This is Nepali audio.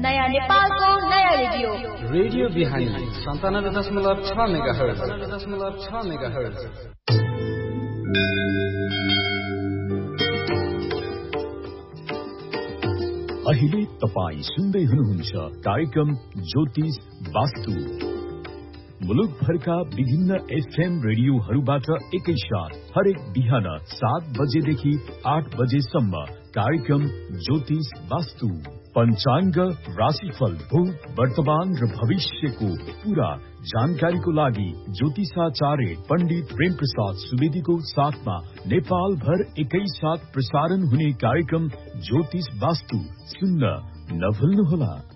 नयाँ नेपालको नयाँ रेडियो बिहानी 97.6 मेगाहर्ज। अहिले तपाई सुन्दै हुनुहुन्छ कार्यक्रम ज्योतिष वास्तु। मुलुकभरका विभिन्न एफएम रेडियोहरूबाट एकैसाथ हरेक बिहान 7 बजेदेखि 8 बजेसम्म कार्यक्रम ज्योतिष वास्तु। पञ्चाङ्ग, राशिफल, भूत, वर्तमान र भविष्यको पूरा जानकारीको लागि ज्योतिषाचार्य पण्डित प्रेम प्रसाद सुवेदीको साथमा नेपाल भर एकैसाथ प्रसारण हुने कार्यक्रम ज्योतिष वास्तु सुन्न नभुल्नुहोला।